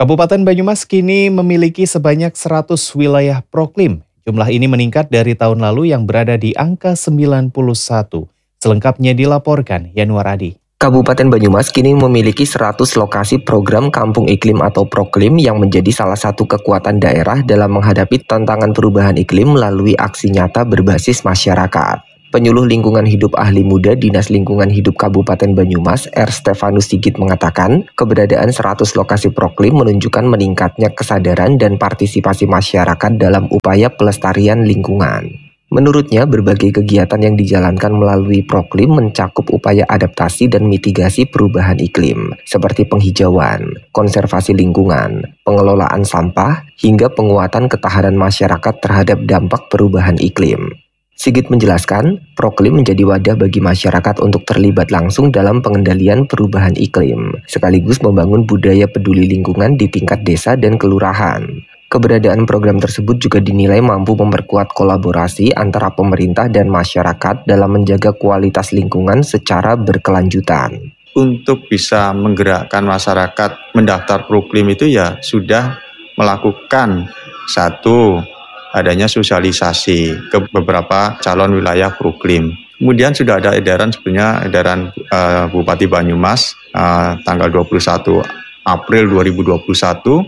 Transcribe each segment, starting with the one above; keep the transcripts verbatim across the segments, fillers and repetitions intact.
Kabupaten Banyumas kini memiliki sebanyak seratus wilayah proklim. Jumlah ini meningkat dari tahun lalu yang berada di angka sembilan puluh satu. Selengkapnya dilaporkan Yanuar Adi. Kabupaten Banyumas kini memiliki seratus lokasi program kampung iklim atau proklim yang menjadi salah satu kekuatan daerah dalam menghadapi tantangan perubahan iklim melalui aksi nyata berbasis masyarakat. Penyuluh Lingkungan Hidup Ahli Muda Dinas Lingkungan Hidup Kabupaten Banyumas, R. Stefanus Sigit mengatakan, keberadaan seratus lokasi proklim menunjukkan meningkatnya kesadaran dan partisipasi masyarakat dalam upaya pelestarian lingkungan. Menurutnya, berbagai kegiatan yang dijalankan melalui proklim mencakup upaya adaptasi dan mitigasi perubahan iklim, seperti penghijauan, konservasi lingkungan, pengelolaan sampah, hingga penguatan ketahanan masyarakat terhadap dampak perubahan iklim. Sigit menjelaskan, proklim menjadi wadah bagi masyarakat untuk terlibat langsung dalam pengendalian perubahan iklim, sekaligus membangun budaya peduli lingkungan di tingkat desa dan kelurahan. Keberadaan program tersebut juga dinilai mampu memperkuat kolaborasi antara pemerintah dan masyarakat dalam menjaga kualitas lingkungan secara berkelanjutan. Untuk bisa menggerakkan masyarakat mendaftar proklim itu ya sudah melakukan satu, adanya sosialisasi ke beberapa calon wilayah proklim. Kemudian sudah ada edaran sebenarnya edaran uh, Bupati Banyumas uh, tanggal dua puluh satu April dua ribu dua puluh satu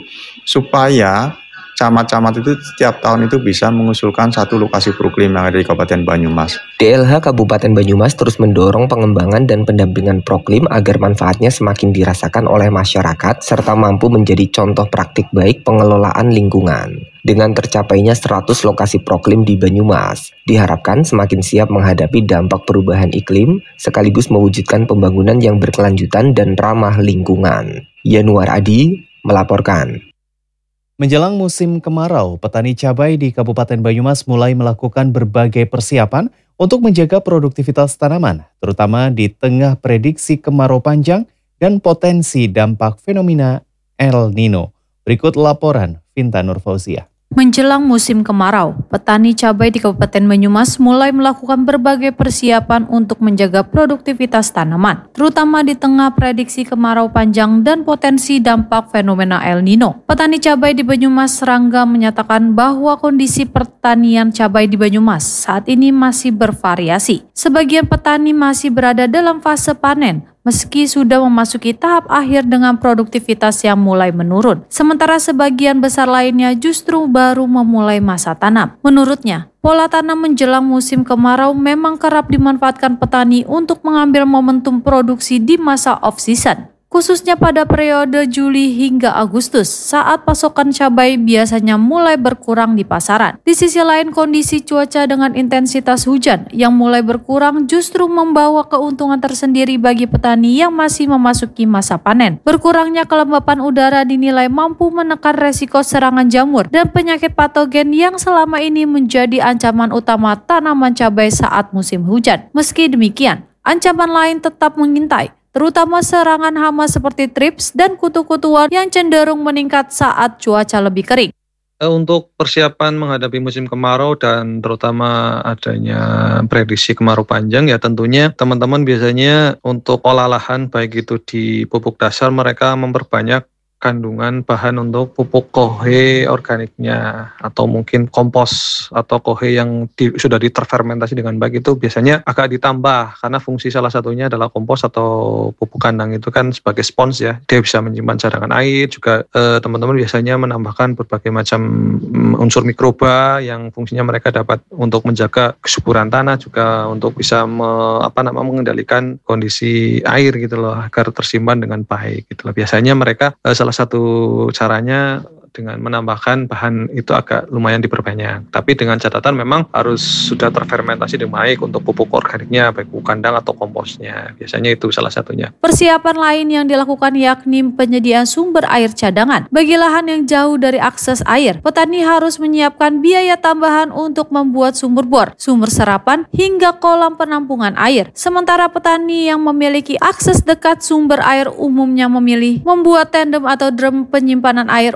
supaya camat-camat itu setiap tahun itu bisa mengusulkan satu lokasi proklim yang ada di Kabupaten Banyumas. D L H Kabupaten Banyumas terus mendorong pengembangan dan pendampingan proklim agar manfaatnya semakin dirasakan oleh masyarakat serta mampu menjadi contoh praktik baik pengelolaan lingkungan. Dengan tercapainya seratus lokasi proklim di Banyumas, diharapkan semakin siap menghadapi dampak perubahan iklim sekaligus mewujudkan pembangunan yang berkelanjutan dan ramah lingkungan. Yanuar Adi melaporkan. Menjelang musim kemarau, petani cabai di Kabupaten Banyumas mulai melakukan berbagai persiapan untuk menjaga produktivitas tanaman, terutama di tengah prediksi kemarau panjang dan potensi dampak fenomena El Nino. Berikut laporan Vinta Nurfauzia. Menjelang musim kemarau, petani cabai di Kabupaten Banyumas mulai melakukan berbagai persiapan untuk menjaga produktivitas tanaman, terutama di tengah prediksi kemarau panjang dan potensi dampak fenomena El Nino. Petani cabai di Banyumas Rangga menyatakan bahwa kondisi pertanian cabai di Banyumas saat ini masih bervariasi. Sebagian petani masih berada dalam fase panen, meski sudah memasuki tahap akhir dengan produktivitas yang mulai menurun. Sementara sebagian besar lainnya justru baru memulai masa tanam. Menurutnya, pola tanam menjelang musim kemarau memang kerap dimanfaatkan petani untuk mengambil momentum produksi di masa off-season, khususnya pada periode Juli hingga Agustus saat pasokan cabai biasanya mulai berkurang di pasaran. Di sisi lain, kondisi cuaca dengan intensitas hujan yang mulai berkurang justru membawa keuntungan tersendiri bagi petani yang masih memasuki masa panen. Berkurangnya kelembapan udara dinilai mampu menekan resiko serangan jamur dan penyakit patogen yang selama ini menjadi ancaman utama tanaman cabai saat musim hujan. Meski demikian, ancaman lain tetap mengintai, terutama serangan hama seperti trips dan kutu-kutuan yang cenderung meningkat saat cuaca lebih kering. Untuk persiapan menghadapi musim kemarau dan terutama adanya prediksi kemarau panjang, ya tentunya teman-teman biasanya untuk olah lahan baik itu di pupuk dasar mereka memperbanyak kandungan bahan untuk pupuk kohe organiknya atau mungkin kompos atau kohe yang di, sudah diterfermentasi dengan baik itu biasanya agak ditambah karena fungsi salah satunya adalah kompos atau pupuk kandang itu kan sebagai spons ya, dia bisa menyimpan cadangan air juga. eh, teman-teman biasanya menambahkan berbagai macam mm, unsur mikroba yang fungsinya mereka dapat untuk menjaga kesuburan tanah juga untuk bisa me, apa namanya mengendalikan kondisi air gitu loh agar tersimpan dengan baik gitu loh. Biasanya mereka eh, salah satu caranya dengan menambahkan bahan itu agak lumayan diperbanyak. Tapi dengan catatan memang harus sudah terfermentasi dengan baik untuk pupuk organiknya, baik pupuk kandang atau komposnya. Biasanya itu salah satunya. Persiapan lain yang dilakukan yakni penyediaan sumber air cadangan. Bagi lahan yang jauh dari akses air, petani harus menyiapkan biaya tambahan untuk membuat sumur bor, sumber serapan, hingga kolam penampungan air. Sementara petani yang memiliki akses dekat sumber air umumnya memilih membuat tandem atau drum penyimpanan air untuk kebutuhan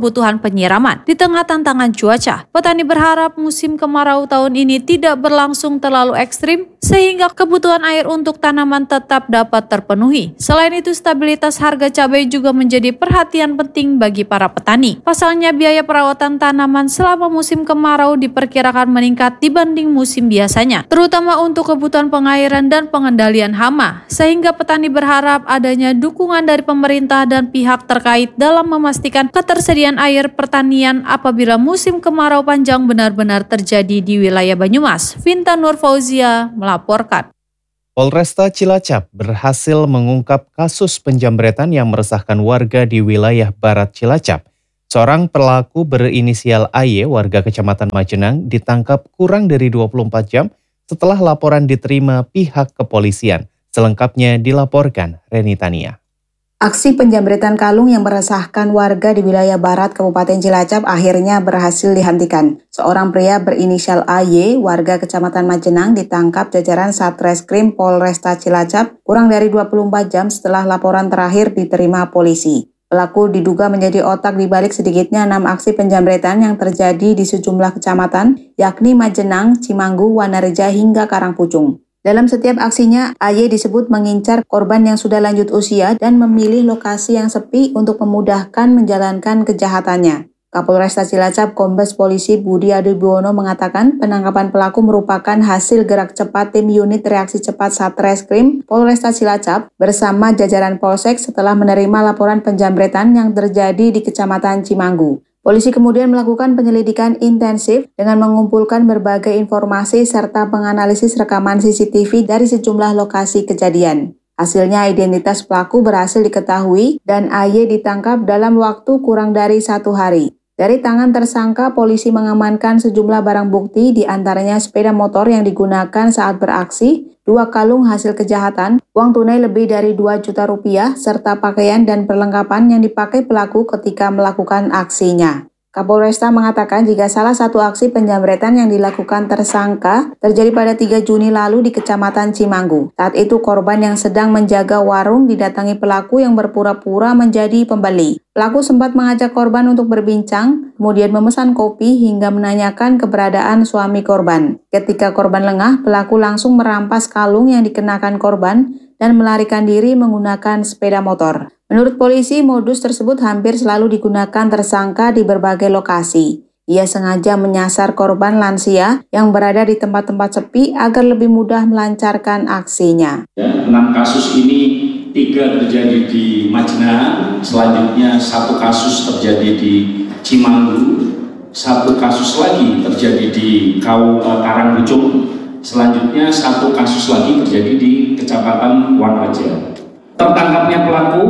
kebutuhan penyiraman. Di tengah tantangan cuaca, petani berharap musim kemarau tahun ini tidak berlangsung terlalu ekstrim sehingga kebutuhan air untuk tanaman tetap dapat terpenuhi. Selain itu, stabilitas harga cabai juga menjadi perhatian penting bagi para petani. Pasalnya, biaya perawatan tanaman selama musim kemarau diperkirakan meningkat dibanding musim biasanya, terutama untuk kebutuhan pengairan dan pengendalian hama, sehingga petani berharap adanya dukungan dari pemerintah dan pihak terkait dalam memastikan ketersediaan air pertanian apabila musim kemarau panjang benar-benar terjadi di wilayah Banyumas. Vinta Nur Fauzia melaporkan. Polresta Cilacap berhasil mengungkap kasus penjamretan yang meresahkan warga di wilayah Barat Cilacap. Seorang pelaku berinisial A Y warga Kecamatan Majenang ditangkap kurang dari dua puluh empat jam setelah laporan diterima pihak kepolisian. Selengkapnya dilaporkan Reni Tania. Aksi penjamretan kalung yang meresahkan warga di wilayah Barat Kabupaten Cilacap akhirnya berhasil dihentikan. Seorang pria berinisial A Y, warga Kecamatan Majenang, ditangkap jajaran Satreskrim Polresta Cilacap kurang dari dua puluh empat jam setelah laporan terakhir diterima polisi. Pelaku diduga menjadi otak di balik sedikitnya enam aksi penjamretan yang terjadi di sejumlah kecamatan, yakni Majenang, Cimanggu, Wanareja, hingga Karangpucung. Dalam setiap aksinya, A Y disebut mengincar korban yang sudah lanjut usia dan memilih lokasi yang sepi untuk memudahkan menjalankan kejahatannya. Kapolresta Cilacap Kombes Polisi Budi Adibuwono mengatakan penangkapan pelaku merupakan hasil gerak cepat tim unit reaksi cepat Satreskrim Polresta Cilacap bersama jajaran Polsek setelah menerima laporan penjamretan yang terjadi di Kecamatan Cimanggu. Polisi kemudian melakukan penyelidikan intensif dengan mengumpulkan berbagai informasi serta menganalisis rekaman C C T V dari sejumlah lokasi kejadian. Hasilnya identitas pelaku berhasil diketahui dan A Y ditangkap dalam waktu kurang dari satu hari. Dari tangan tersangka, polisi mengamankan sejumlah barang bukti, di antaranya sepeda motor yang digunakan saat beraksi, dua kalung hasil kejahatan, uang tunai lebih dari dua juta rupiah, serta pakaian dan perlengkapan yang dipakai pelaku ketika melakukan aksinya. Kapolresta mengatakan jika salah satu aksi penjamretan yang dilakukan tersangka terjadi pada tiga Juni lalu di Kecamatan Cimanggu. Saat itu korban yang sedang menjaga warung didatangi pelaku yang berpura-pura menjadi pembeli. Pelaku sempat mengajak korban untuk berbincang, kemudian memesan kopi hingga menanyakan keberadaan suami korban. Ketika korban lengah, pelaku langsung merampas kalung yang dikenakan korban dan melarikan diri menggunakan sepeda motor. Menurut polisi, modus tersebut hampir selalu digunakan tersangka di berbagai lokasi. Ia sengaja menyasar korban lansia yang berada di tempat-tempat sepi agar lebih mudah melancarkan aksinya. Enam kasus ini, tiga terjadi di Majenang, selanjutnya satu kasus terjadi di Cimanggu, satu kasus lagi terjadi di Karangpucung, selanjutnya satu kasus lagi terjadi di Kecamatan Wanareja. Tertangkapnya pelaku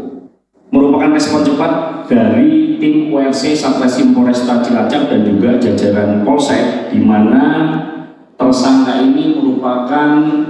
merupakan respon cepat dari tim O L C Satreskrim Polresta Cilacap dan juga jajaran Polsek, di mana tersangka ini merupakan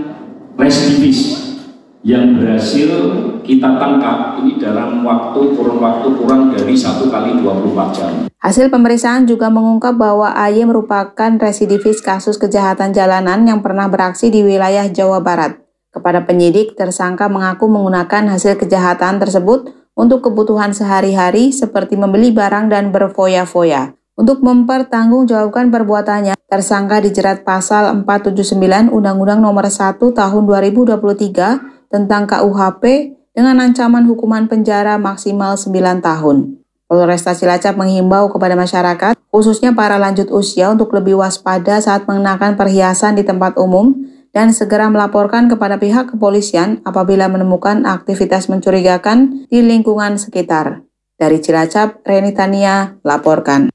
residivis yang berhasil kita tangkap ini dalam waktu kurun waktu kurang dari satu kali dua puluh empat jam. Hasil pemeriksaan juga mengungkap bahwa A Y merupakan residivis kasus kejahatan jalanan yang pernah beraksi di wilayah Jawa Barat. Kepada penyidik, tersangka mengaku menggunakan hasil kejahatan tersebut untuk kebutuhan sehari-hari seperti membeli barang dan berfoya-foya. Untuk mempertanggungjawabkan perbuatannya, tersangka dijerat pasal empat tujuh sembilan Undang-Undang Nomor satu Tahun dua ribu dua puluh tiga tentang K U H P dengan ancaman hukuman penjara maksimal sembilan tahun. Polresta Cilacap menghimbau kepada masyarakat, khususnya para lanjut usia, untuk lebih waspada saat mengenakan perhiasan di tempat umum dan segera melaporkan kepada pihak kepolisian apabila menemukan aktivitas mencurigakan di lingkungan sekitar. Dari Cilacap, Reni Tania laporkan.